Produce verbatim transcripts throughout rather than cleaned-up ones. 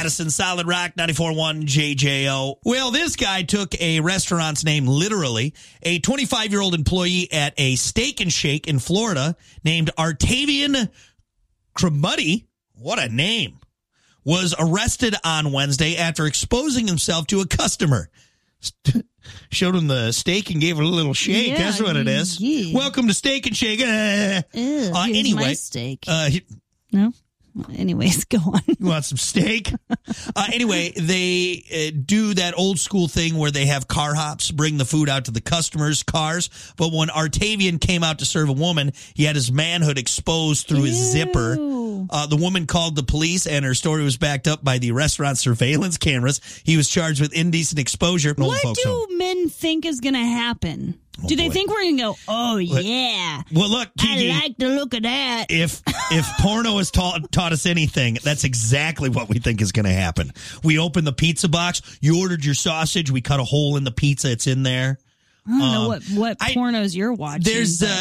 Madison, Solid Rock, ninety-four point one J J O. Well, this guy took a restaurant's name literally. A twenty-five-year-old employee at a Steak and Shake in Florida named Artavian Cremuddy, what a name, was arrested on Wednesday after exposing himself to a customer. Showed him the steak and gave it a little shake. Yeah, That's what it is. yeah. Welcome to Steak and Shake. Uh, Ew, uh, here's anyway, my steak. Uh, he, No? Well, anyways, go on. You want some steak? uh, anyway, they uh, do that old school thing where they have car hops, bring the food out to the customers' cars. But when Artavian came out to serve a woman, he had his manhood exposed through his zipper. Uh, the woman called the police, and her story was backed up by the restaurant surveillance cameras. He was charged with indecent exposure. What do home. men think is going to happen? Oh, do they boy. think we're going to go, oh, yeah. Well, look, Kiki, I like the look of that. If if porno has taught taught us anything, that's exactly what we think is going to happen. We open the pizza box. You ordered your sausage. We cut a hole in the pizza. It's in there. I don't um, know what, what I, pornos you're watching. There's but.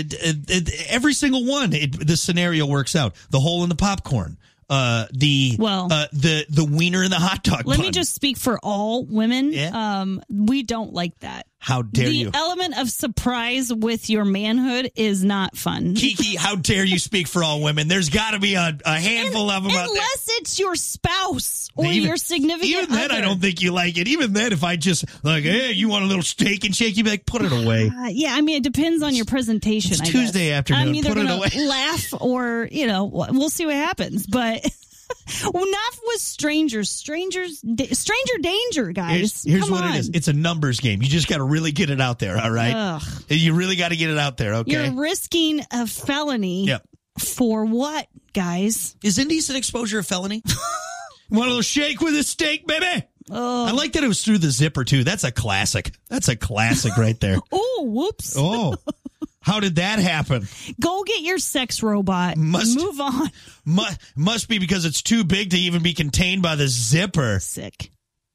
uh, every single one. It, the scenario works out. The hole in the popcorn. Uh, the well, uh, the the wiener in the hot dog. Let bun. me just speak for all women. Yeah. Um, we don't like that. How dare the you? The element of surprise with your manhood is not fun. Kiki, how dare you speak for all women? There's got to be a, a handful and, of them out there. Unless it's your spouse or even, your significant Even then, other. I don't think you like it. Even then, if I just, like, hey, you want a little steak and shake, you'd be like, put it away. Uh, yeah, I mean, it depends on your presentation. It's I Tuesday guess. afternoon. I'm either Put it gonna away. laugh or, you know, we'll see what happens. But well, not with strangers. Strangers, da- stranger danger, guys. Here's, here's Come what on. it is. It's a numbers game. You just got to really get it out there, all right? Ugh. You really got to get it out there, okay? You're risking a felony Yep. for what, guys? Is indecent exposure a felony? Want a little shake with a steak, baby? Oh. I like that it was through the zipper, too. That's a classic. That's a classic right there. Oh, whoops. Oh. How did that happen? Go get your sex robot. Must, Move on. Must, must be because it's too big to even be contained by the zipper. Sick.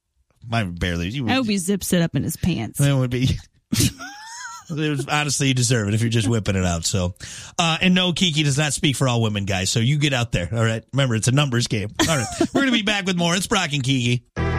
I barely. You, I hope he zips it up in his pants. That would be. It was, honestly, you deserve it if you're just whipping it out. So, uh, and no, Kiki does not speak for all women, guys. So you get out there. All right. Remember, it's a numbers game. All right. We're going to be back with more. It's Brock and Kiki.